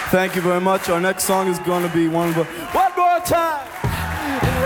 Thank you very much. Our next song is going to be one more time.